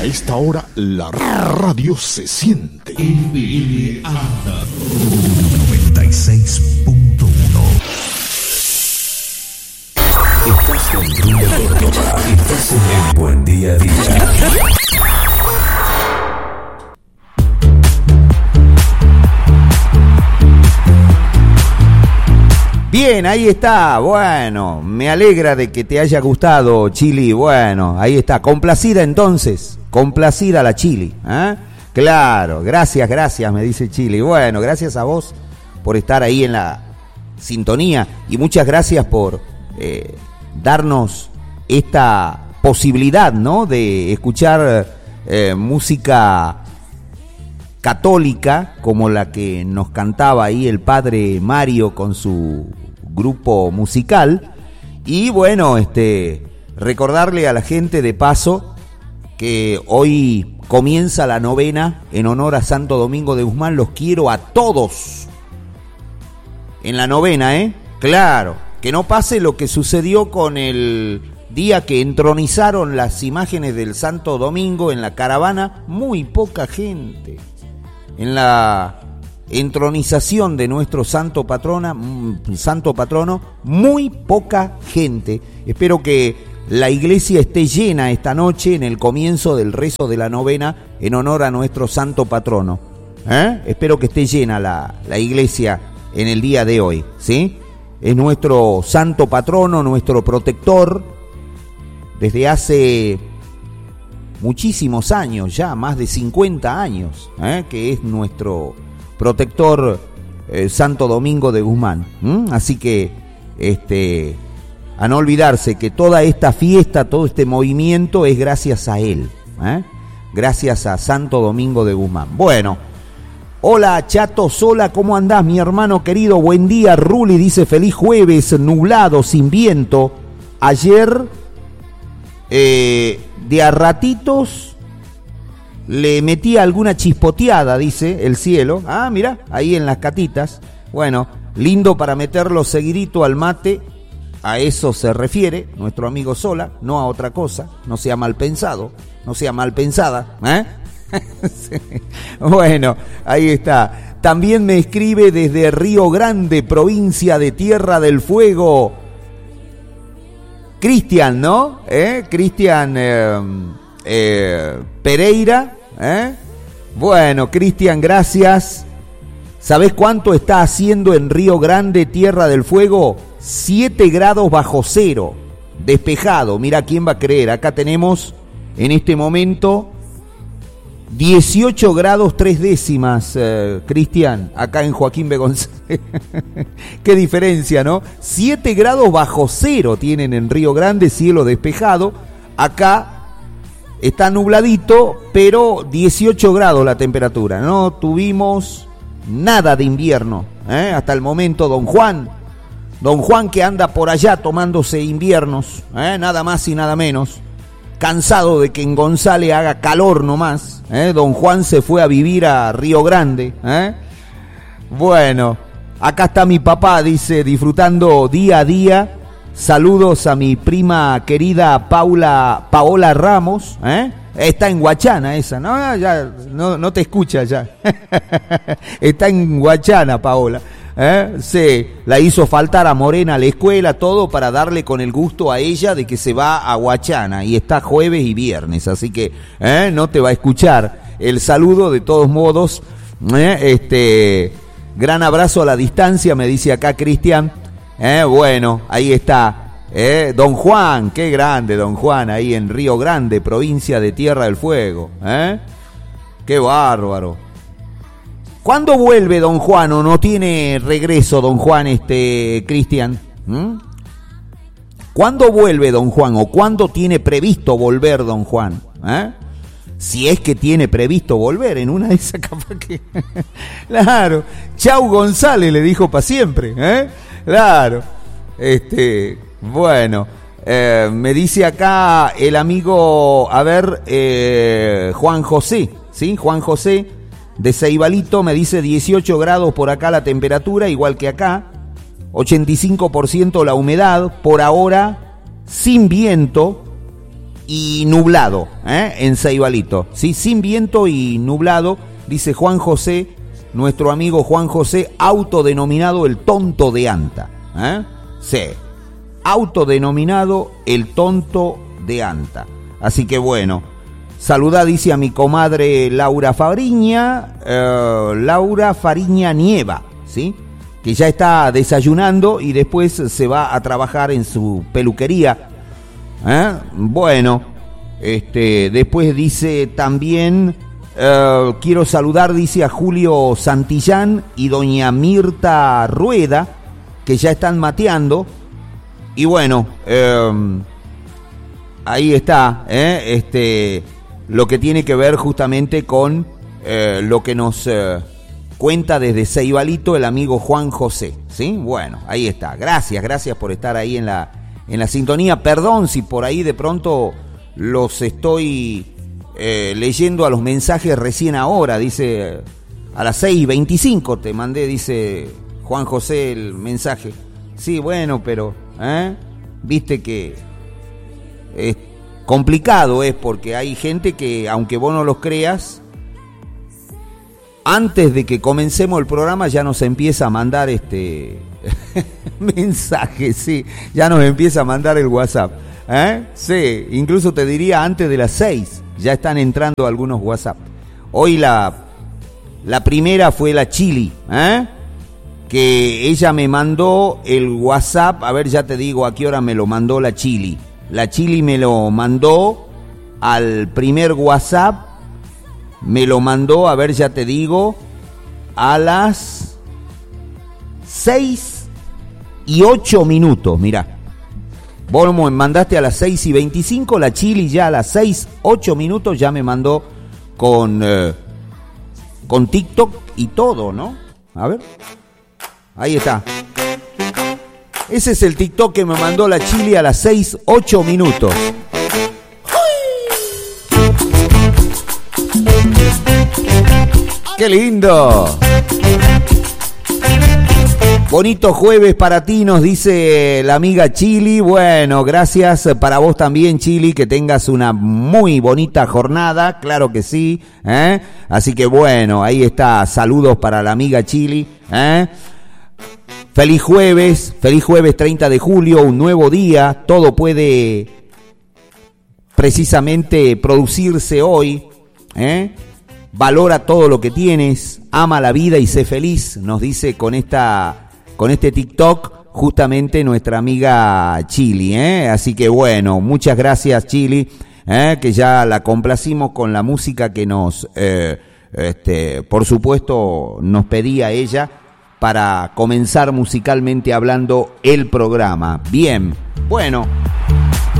A esta hora la radio se siente. FM Anda 96.1. Estás en Río Córdoba. Estás en el Buen Día a Día. Bien, ahí está. Bueno, me alegra de que te haya gustado, Chili. Bueno, ahí está. Complacida entonces. Complacida la Chili. ¿Eh? Claro, gracias, me dice Chili. Bueno, gracias a vos por estar ahí en la sintonía. Y muchas gracias por darnos esta posibilidad, ¿no? De escuchar música católica como la que nos cantaba ahí el padre Mario con su grupo musical. Y bueno, recordarle a la gente de paso que hoy comienza la novena en honor a Santo Domingo de Guzmán. Los quiero a todos en la novena, claro, que no pase lo que sucedió con el día que entronizaron las imágenes del Santo Domingo en la caravana. Muy poca gente. En la entronización de nuestro santo patrono, muy poca gente. Espero que la iglesia esté llena esta noche en el comienzo del rezo de la novena en honor a nuestro santo patrono. Espero que esté llena la iglesia en el día de hoy, ¿sí? Es nuestro santo patrono, nuestro protector, desde hace muchísimos años, ya más de 50 años, que es nuestro protector Santo Domingo de Guzmán. Así que a no olvidarse que toda esta fiesta, todo este movimiento es gracias a él, gracias a Santo Domingo de Guzmán. Bueno, hola Chato Sola, ¿cómo andás, mi hermano querido? Buen día, Ruli dice feliz jueves, nublado, sin viento. Ayer de a ratitos le metía alguna chispoteada, dice el cielo. Ah, mira, ahí en las catitas. Bueno, lindo para meterlo seguidito al mate. A eso se refiere nuestro amigo Sola, no a otra cosa. No sea mal pensado, no sea mal pensada, Sí. Bueno, ahí está. También me escribe desde Río Grande, provincia de Tierra del Fuego, Cristian, ¿no? Cristian Pereira. Bueno, Cristian, gracias. ¿Sabés cuánto está haciendo en Río Grande, Tierra del Fuego? 7 grados bajo cero, despejado. Mira, ¿quién va a creer? Acá tenemos en este momento 18 grados 3 décimas, Cristian, acá en Joaquín B. González. Qué diferencia, ¿no? 7 grados bajo cero tienen en Río Grande, cielo despejado. Acá está nubladito, pero 18 grados la temperatura. No tuvimos nada de invierno, hasta el momento, don Juan que anda por allá tomándose inviernos, nada más y nada menos. Cansado de que en González haga calor nomás, don Juan se fue a vivir a Río Grande. Bueno, acá está mi papá, dice, disfrutando día a día. Saludos a mi prima querida Paola Ramos. Está en Huachana esa, ¿no? Ya no te escucha ya. Está en Huachana, Paola. Sí, la hizo faltar a Morena a la escuela, todo para darle con el gusto a ella de que se va a Huachana y está jueves y viernes, así que no te va a escuchar. El saludo de todos modos, gran abrazo a la distancia, me dice acá Cristian. Bueno, ahí está, don Juan, qué grande don Juan, ahí en Río Grande, provincia de Tierra del Fuego. Qué bárbaro. ¿Cuándo vuelve don Juan o no tiene regreso don Juan, Cristian? ¿Cuándo vuelve don Juan o cuándo tiene previsto volver don Juan? Si es que tiene previsto volver, en una de esas capaz que... Claro, chau González le dijo para siempre, Claro, bueno, me dice acá el amigo, a ver, Juan José, ¿sí? Juan José de Ceibalito me dice 18 grados por acá la temperatura, igual que acá, 85% la humedad, por ahora sin viento, y nublado, en Ceibalito, ¿sí? Sin viento y nublado, dice Juan José, nuestro amigo Juan José, autodenominado el tonto de Anta, sí, autodenominado el tonto de Anta. Así que bueno, saludá, dice, a mi comadre Laura Fariña Nieva, ¿sí? Que ya está desayunando y después se va a trabajar en su peluquería. Bueno, después dice también, quiero saludar, dice, a Julio Santillán y doña Mirta Rueda, que ya están mateando. Y bueno, ahí está, lo que tiene que ver justamente con lo que nos cuenta desde Ceibalito el amigo Juan José, ¿sí? Bueno, ahí está. Gracias por estar ahí en la sintonía. Perdón si por ahí de pronto los estoy leyendo a los mensajes recién ahora, dice, a las 6:25 te mandé, dice Juan José, el mensaje. Sí, bueno, pero, viste que es complicado, porque hay gente que, aunque vos no los creas, antes de que comencemos el programa ya nos empieza a mandar mensajes, sí, ya nos empieza a mandar el WhatsApp, sí, incluso te diría antes de las 6 ya están entrando algunos WhatsApp. Hoy la primera fue la Chili, que ella me mandó el WhatsApp, a ver, ya te digo a qué hora me lo mandó la Chili. La Chili me lo mandó al primer WhatsApp, me lo mandó, a ver, ya te digo, a las 6:08, mirá. Vos me mandaste a las 6:25, la Chili ya a las 6:08 ya me mandó con TikTok y todo, ¿no? A ver, ahí está. Ese es el TikTok que me mandó la Chili a las 6:08. ¡Qué lindo! Bonito jueves para ti, nos dice la amiga Chili. Bueno, gracias para vos también, Chili, que tengas una muy bonita jornada, claro que sí, Así que bueno, ahí está, saludos para la amiga Chili, Feliz jueves 30 de julio, un nuevo día, todo puede precisamente producirse hoy, Valora todo lo que tienes, ama la vida y sé feliz, nos dice con este TikTok justamente nuestra amiga Chili, Así que bueno, muchas gracias, Chili, que ya la complacimos con la música que nos, por supuesto, nos pedía ella para comenzar musicalmente hablando el programa. Bien, bueno.